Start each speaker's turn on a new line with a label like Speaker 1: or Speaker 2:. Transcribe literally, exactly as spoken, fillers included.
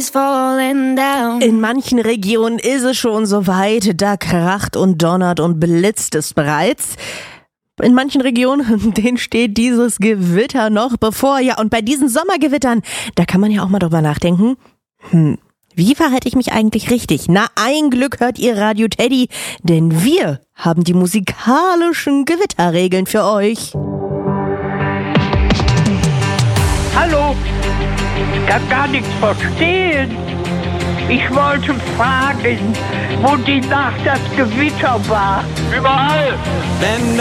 Speaker 1: In manchen Regionen ist es schon soweit, da kracht und donnert und blitzt es bereits. In manchen Regionen, denen steht dieses Gewitter noch bevor. Ja, und bei diesen Sommergewittern, da kann man ja auch mal drüber nachdenken, hm, wie verhalte ich mich eigentlich richtig? Na, ein Glück hört ihr Radio Teddy, denn wir haben die musikalischen Gewitterregeln für euch.
Speaker 2: Hallo, ich kann gar nichts verstehen. Ich wollte fragen, wo die Nacht das Gewitter war.
Speaker 3: Überall! Wenn